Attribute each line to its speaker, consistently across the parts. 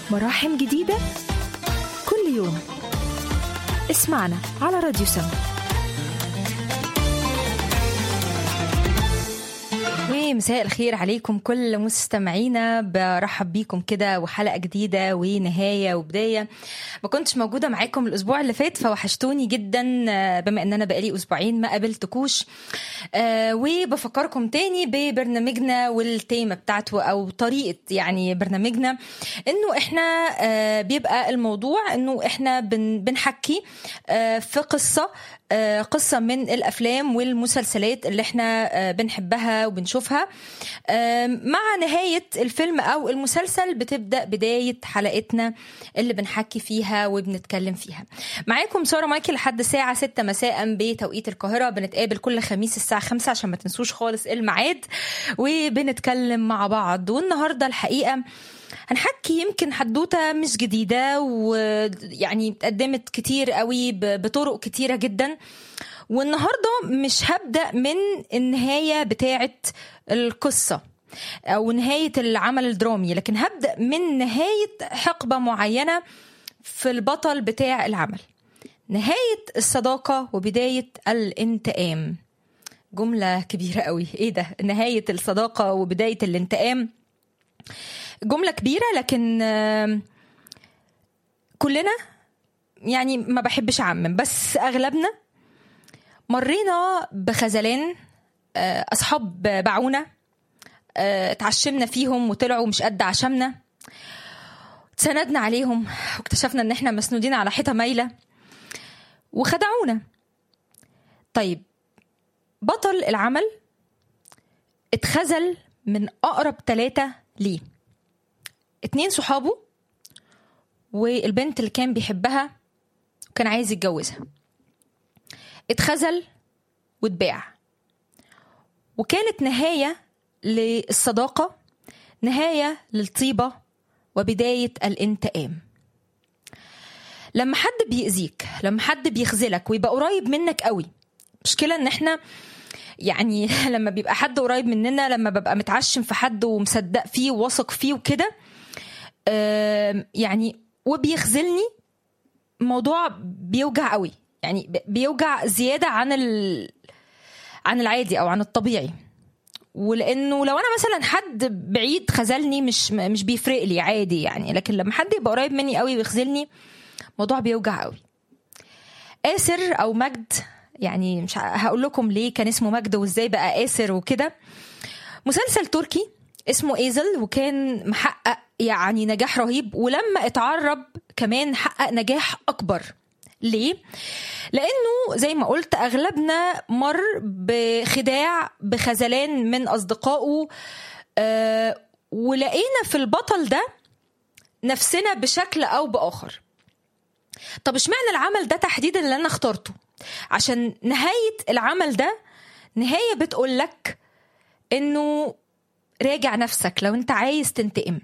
Speaker 1: مراحم جديدة كل يوم. اسمعنا على راديو سما. ومساء الخير عليكم كل مستمعينا، برحب بيكم كده وحلقة جديدة ونهاية وبداية. ما كنتش موجودة معاكم الأسبوع اللي فات فوحشتوني جدا، بما أن أنا بقالي أسبوعين ما قابلتكوش. وبفكركم تاني ببرنامجنا والتيمة بتاعته أو طريقة يعني برنامجنا، أنه إحنا بيبقى الموضوع أنه إحنا بنحكي في قصة من الأفلام والمسلسلات اللي احنا بنحبها وبنشوفها. مع نهاية الفيلم أو المسلسل بتبدأ بداية حلقتنا اللي بنحكي فيها وبنتكلم فيها. معاكم سارة مايكل لحد الساعة 6 مساء بتوقيت القاهرة. بنتقابل كل خميس الساعة 5 عشان ما تنسوش خالص الميعاد، وبنتكلم مع بعض. والنهاردة الحقيقة هنحكي يمكن حدوتة مش جديدة، ويعني اتقدمت كتير قوي بطرق كتيرة جدا. والنهاردة مش هبدأ من النهاية بتاعة القصة أو نهاية العمل الدرامي، لكن هبدأ من نهاية حقبة معينة في البطل بتاع العمل، نهاية الصداقة وبداية الانتقام. جملة كبيرة قوي، ايه ده؟ نهاية الصداقة وبداية الانتقام، جملة كبيرة، لكن كلنا يعني ما بحبش أعمم، بس أغلبنا مرينا بخذلان أصحاب باعونا، اتعشمنا فيهم وطلعوا مش قد عشمنا، تسندنا عليهم واكتشفنا ان احنا مسنودين على حيطة مايلة وخدعونا. طيب بطل العمل اتخذل من أقرب 3 ليه، 2 صحابه والبنت اللي كان بيحبها وكان عايز يتجوزها. اتخذل واتباع، وكانت نهاية للصداقة، نهاية للطيبة وبداية الانتقام. لما حد بيأذيك، لما حد بيخذلك ويبقى قريب منك قوي، مشكلة ان احنا يعني لما بيبقى حد قريب مننا، لما ببقى متعشم في حد ومصدق فيه وواثق فيه وكده، يعني وبيخذلني، الموضوع بيوجع قوي، يعني بيوجع زيادة عن العادي أو عن الطبيعي. ولأنه لو أنا مثلا حد بعيد خذلني مش بيفرق لي عادي يعني، لكن لما حد يبقى قريب مني قوي ويخذلني، الموضوع بيوجع قوي. آسر أو مجد، يعني مش هقول لكم ليه كان اسمه مجد وإزاي بقى آسر وكده. مسلسل تركي اسمه إيزل، وكان محقق يعني نجاح رهيب، ولما اتعرب كمان حقق نجاح أكبر. ليه؟ لأنه زي ما قلت أغلبنا مر بخداع، بخذلان من أصدقائه، ولقينا في البطل ده نفسنا بشكل أو بآخر. طب اشمعنى العمل ده تحديدا اللي أنا اخترته؟ عشان نهاية العمل ده نهاية بتقول لك إنه راجع نفسك لو أنت عايز تنتقم.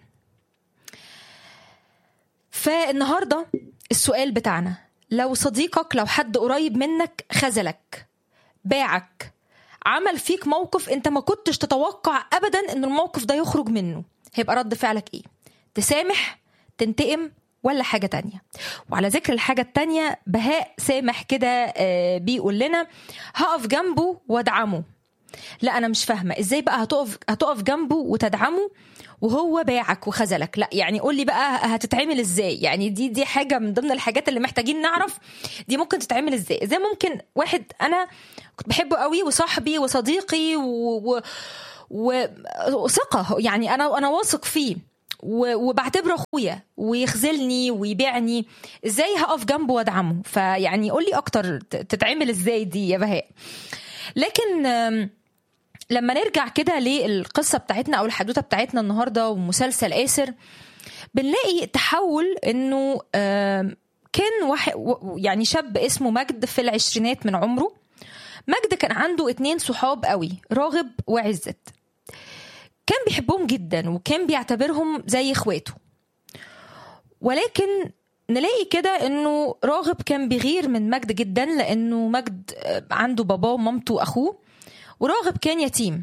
Speaker 1: فالنهاردة السؤال بتاعنا، لو صديقك، لو حد قريب منك خذلك، باعك، عمل فيك موقف انت ما كنتش تتوقع ابدا ان الموقف ده يخرج منه، هيبقى رد فعلك ايه؟ تسامح، تنتقم، ولا حاجة تانية؟ وعلى ذكر الحاجة التانية، بهاء سامح كده بيقول لنا هقف جنبه وادعمه. لا أنا مش فاهمة إزاي بقى هتقف جنبه وتدعمه وهو باعك وخذلك؟ لا يعني قول لي بقى هتتعمل إزاي؟ يعني دي حاجة من ضمن الحاجات اللي محتاجين نعرف دي ممكن تتعمل إزاي. إزاي ممكن واحد أنا كنت بحبه قوي وصاحبي وصديقي وثقة، يعني أنا واثق فيه وبعتبره أخويا ويخذلني ويبيعني، إزاي هقف جنبه وادعمه؟ فيعني قول لي أكتر تتعمل إزاي دي يا بهاء. لكن لما نرجع كده للقصة بتاعتنا أو الحدوتة بتاعتنا النهاردة ومسلسل آسر، بنلاقي تحول إنه كان واحد يعني شاب اسمه مجد في العشرينات من عمره. مجد كان عنده 2 صحاب قوي، راغب وعزت، كان بيحبهم جدا وكان بيعتبرهم زي اخواته. ولكن نلاقي كده إنه راغب كان بيغير من مجد جدا، لأنه مجد عنده باباه ومامته وأخوه، وراغب كان يتيم.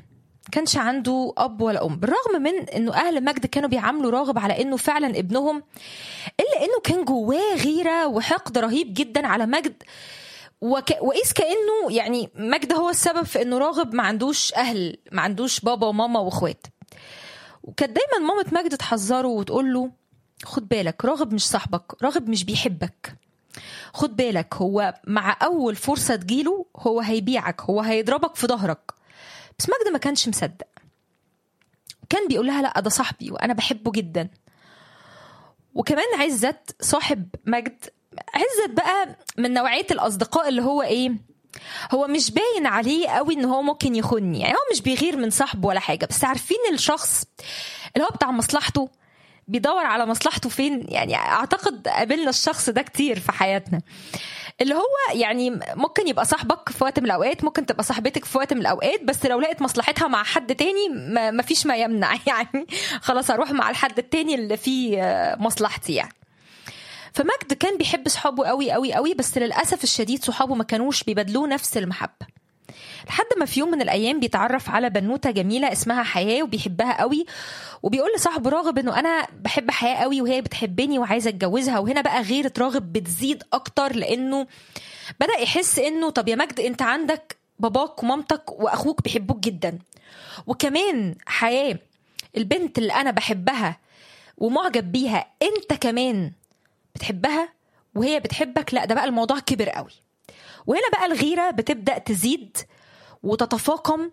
Speaker 1: كانش عنده اب ولا ام، بالرغم من انه اهل مجد كانوا بيعاملوا راغب على انه فعلا ابنهم، الا انه كان جواه غيره وحقد رهيب جدا على مجد، وإذ كأنه يعني مجد هو السبب في انه راغب ما عندوش اهل، ما عندوش بابا وماما واخوات. وكانت دايما مامة مجد تحذره وتقول له خد بالك راغب مش صاحبك، راغب مش بيحبك، خد بالك هو مع اول فرصة تجيله هو هيبيعك، هو هيضربك في ظهرك. بس مجد ما كانش مصدق، كان بيقول لها لا ده صاحبي وانا بحبه جدا. وكمان عزت صاحب مجد، عزت بقى من نوعية الأصدقاء اللي هو إيه، هو مش باين عليه قوي إن هو ممكن يخوني، يعني هو مش بيغير من صاحبه ولا حاجة، بس عارفين الشخص اللي هو بتاع مصلحته بيدور على مصلحته فين. يعني أعتقد قابلنا الشخص ده كتير في حياتنا، اللي هو يعني ممكن يبقى صاحبك في وقت من الأوقات، ممكن تبقى صاحبتك في وقت من الأوقات، بس لو لقيت مصلحتها مع حد تاني ما فيش ما يمنع، يعني خلاص أروح مع الحد التاني اللي فيه مصلحتي يعني. فمجد كان بيحب صحابه قوي قوي قوي، بس للأسف الشديد صحابه ما كانوش بيبادلوه نفس المحبة، لحد ما في يوم من الأيام بيتعرف على بنوتة جميلة اسمها حياة وبيحبها قوي، وبيقول لصاحبه راغب انه انا بحب حياة قوي وهي بتحبني وعايزة اتجوزها. وهنا بقى غيرة راغب بتزيد اكتر، لانه بدأ يحس انه طب يا مجد انت عندك باباك ومامتك واخوك بيحبوك جدا، وكمان حياة البنت اللي انا بحبها ومعجب بيها انت كمان بتحبها وهي بتحبك، لا ده بقى الموضوع كبر قوي. وهنا بقى الغيرة بتبدأ تزيد وتتفاقم،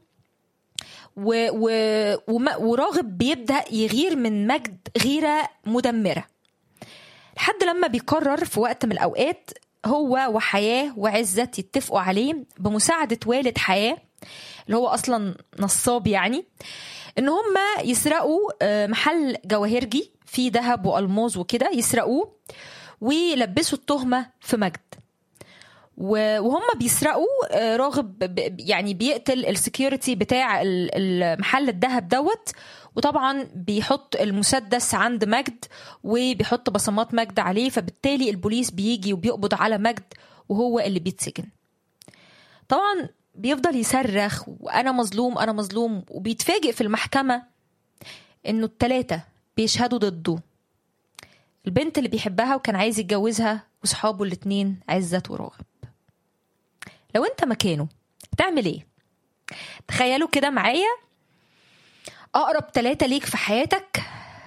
Speaker 1: وراغب بيبدأ يغير من مجد غيرة مدمرة، لحد لما بيقرر في وقت من الأوقات هو وحياة وعزت يتفقوا عليه بمساعدة والد حياة اللي هو أصلا نصاب، يعني إن هم يسرقوا محل جواهرجي فيه ذهب وألماظ وكده، يسرقوه ويلبسوا التهمة في مجد. وهم بيسرقوا راغب يعني بيقتل السكيورتي بتاع المحل الذهب دوت، وطبعا بيحط المسدس عند مجد وبيحط بصمات مجد عليه، فبالتالي البوليس بيجي وبيقبض على مجد وهو اللي بيتسجن. طبعا بيفضل يصرخ وانا مظلوم انا مظلوم، وبيتفاجئ في المحكمة انه الثلاثة بيشهدوا ضده، البنت اللي بيحبها وكان عايز يتجوزها وصحابه الاتنين عزت وراغب. لو انت مكانه تعمل ايه؟ تخيلوا كده معايا اقرب 3 ليك في حياتك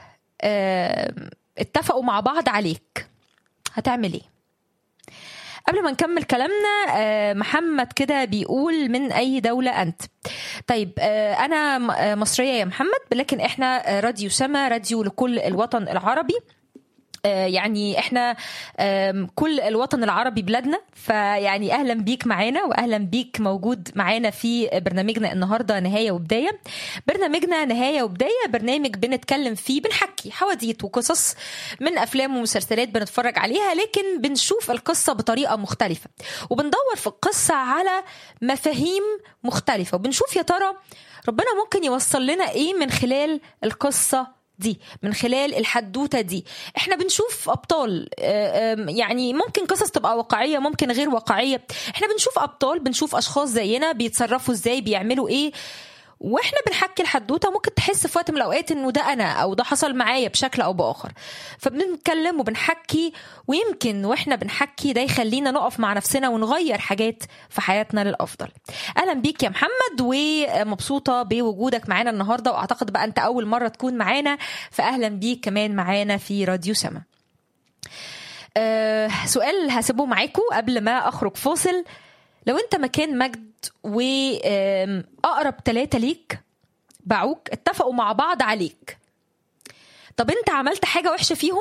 Speaker 1: اتفقوا مع بعض عليك، هتعمل ايه؟ قبل ما نكمل كلامنا محمد كده بيقول من اي دولة انت؟ طيب انا مصرية يا محمد، لكن احنا راديو سما، راديو لكل الوطن العربي، يعني احنا كل الوطن العربي بلادنا، فيعني اهلا بيك معانا واهلا بيك موجود معانا في برنامجنا النهارده نهايه وبدايه. برنامجنا نهايه وبدايه برنامج بنتكلم فيه، بنحكي حواديت وقصص من افلام ومسلسلات بنتفرج عليها، لكن بنشوف القصه بطريقه مختلفه وبندور في القصه على مفاهيم مختلفه، وبنشوف يا ترى ربنا ممكن يوصل لنا ايه من خلال القصه دي، من خلال الحدوتة دي. احنا بنشوف أبطال، يعني ممكن قصص تبقى واقعية ممكن غير واقعية، احنا بنشوف أبطال، بنشوف أشخاص زينا بيتصرفوا ازاي، بيعملوا ايه، واحنا بنحكي الحدوتة ممكن تحس في وقت من الأوقات انه ده أنا أو ده حصل معايا بشكل أو بآخر، فبنتكلم وبنحكي، ويمكن واحنا بنحكي ده يخلينا نقف مع نفسنا ونغير حاجات في حياتنا للأفضل. أهلا بيك يا محمد، ومبسوطة بوجودك معانا النهاردة، وأعتقد بقى أنت أول مرة تكون معانا، فأهلا بيك كمان معانا في راديو سما. سؤال هسيبه معاكم قبل ما أخرج فاصل. لو انت مكان مجد وأقرب 3 ليك باعوك، اتفقوا مع بعض عليك، طب انت عملت حاجة وحشة فيهم